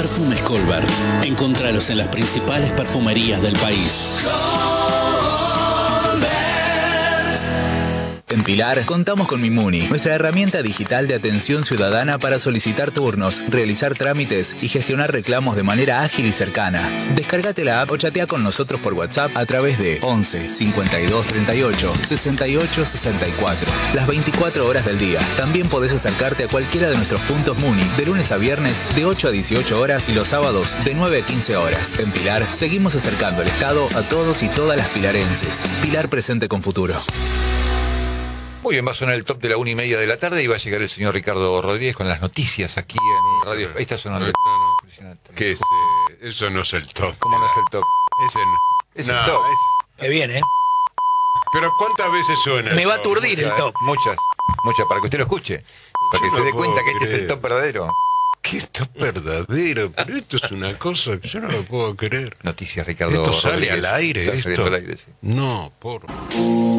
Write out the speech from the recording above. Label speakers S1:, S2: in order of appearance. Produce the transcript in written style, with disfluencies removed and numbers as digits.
S1: Perfumes Colbert. Encontralos en las principales perfumerías del país.
S2: En Pilar, contamos con Mimuni, nuestra herramienta digital de atención ciudadana para solicitar turnos, realizar trámites y gestionar reclamos de manera ágil y cercana. Descárgate la app o chatea con nosotros por WhatsApp a través de 11 52 38 68 64. Las 24 horas del día. También podés acercarte a cualquiera de nuestros puntos Muni, de lunes a viernes de 8 a 18 horas y los sábados de 9 a 15 horas. En Pilar, seguimos acercando el Estado a todos y todas las pilarenses. Pilar presente con futuro.
S3: Muy bien, va a sonar el top de la 1:30 de la tarde y va a llegar el señor Ricardo Rodríguez con las noticias aquí en Radio. Ahí está sonando el top. Impresionante.
S4: ¿Qué es? Eso no es el top.
S3: ¿Cómo no es el top?
S4: Ese no.
S3: Es el top.
S5: Que bien, ¿eh?
S4: Pero ¿cuántas veces suena?
S5: Me va a aturdir el top.
S3: Muchas, para que usted lo escuche. Para que
S4: Yo
S3: se
S4: no
S3: dé
S4: puedo
S3: cuenta que este es el
S4: creer.
S3: top verdadero.
S4: ¿Qué top verdadero? Pero esto es una cosa que yo no lo puedo creer.
S3: Noticias, Ricardo
S4: ¿Esto sale
S3: Rodríguez.
S4: al aire?
S3: Está saliendo
S4: ¿Esto?
S3: al aire, sí.
S4: No, por...